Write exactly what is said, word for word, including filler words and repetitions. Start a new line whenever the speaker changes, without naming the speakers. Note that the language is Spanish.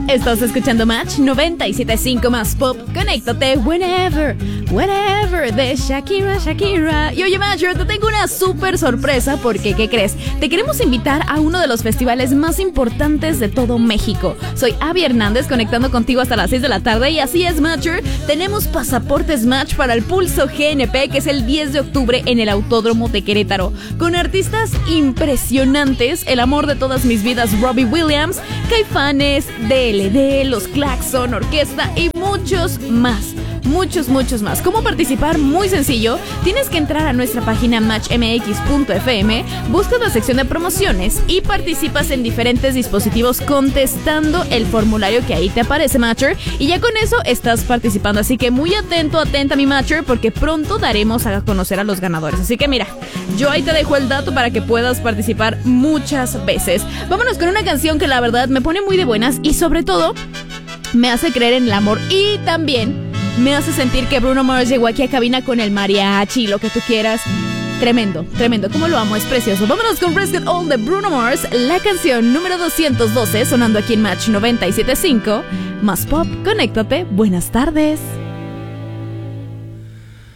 Estás escuchando Match noventa y siete punto cinco más pop. Conéctate whenever, whenever de Shakira, Shakira. Y oye, Matcher, te tengo una súper sorpresa porque, ¿qué crees? Te queremos invitar a uno de los festivales más importantes de todo México. Soy Abby Hernández, conectando contigo hasta las seis de la tarde. Y así es, Matcher, tenemos pasaportes Match para el Pulso G N P, que es el diez de octubre en el Autódromo de Querétaro, con artistas impresionantes, el amor de todas mis vidas, Robbie Williams, Caifanes, D L D, Los Claxon, Orquesta y muchos más. Muchos, muchos más. ¿Cómo participar? Muy sencillo. Tienes que entrar a nuestra página match m x punto f m, buscas la sección de promociones y participas en diferentes dispositivos contestando el formulario que ahí te aparece, Matcher, y ya con eso estás participando. Así que muy atento, atenta, mi Matcher, porque pronto daremos a conocer a los ganadores. Así que mira, yo ahí te dejo el dato para que puedas participar muchas veces. Vámonos con una canción que la verdad me pone muy de buenas y sobre todo me hace creer en el amor, y también me hace sentir que Bruno Mars llegó aquí a cabina con el mariachi, lo que tú quieras. Tremendo, tremendo, como lo amo, es precioso. Vámonos con Risk It All de Bruno Mars, la canción número doscientos doce, sonando aquí en Match noventa y siete punto cinco. Más pop, conéctate, buenas tardes.